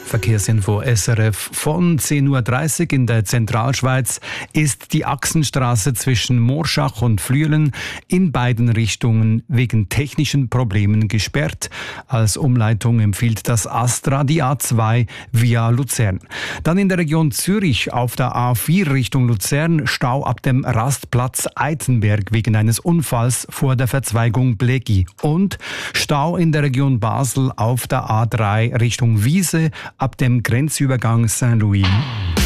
Verkehrsinfo SRF von 10.30 Uhr in der Zentralschweiz ist die Achsenstraße zwischen Morschach und Flüelen in beiden Richtungen wegen technischen Problemen gesperrt. Als Umleitung empfiehlt das ASTRA die A2 via Luzern. Dann in der Region Zürich auf der A4 Richtung Luzern Stau ab dem Rastplatz Eitenberg wegen eines Unfalls vor der Verzweigung Blegi. Und Stau in der Region Basel auf der A3 Richtung Wiese ab dem Grenzübergang Saint-Louis.